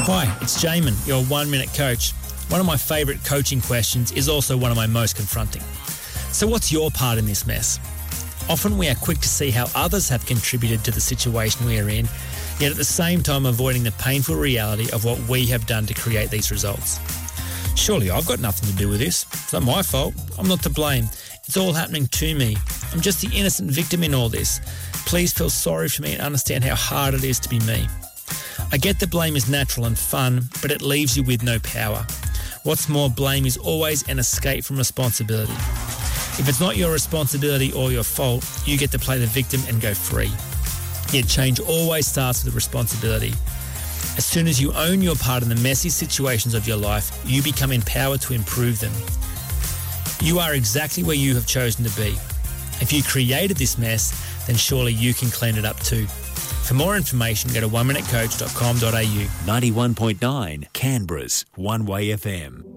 Hi, it's Jamin, your 1 Minute Coach. One of my favourite coaching questions is also one of my most confronting. So what's your part in this mess? Often we are quick to see how others have contributed to the situation we are in, yet at the same time avoiding the painful reality of what we have done to create these results. Surely I've got nothing to do with this. It's not my fault. I'm not to blame. It's all happening to me. I'm just the innocent victim in all this. Please feel sorry for me and understand how hard it is to be me. I get that blame is natural and fun, but it leaves you with no power. What's more, blame is always an escape from responsibility. If it's not your responsibility or your fault, you get to play the victim and go free. Yet change always starts with responsibility. As soon as you own your part in the messy situations of your life, you become empowered to improve them. You are exactly where you have chosen to be. If you created this mess, then surely you can clean it up too. For more information, go to oneminutecoach.com.au. 91.9 Canberra's One Way FM.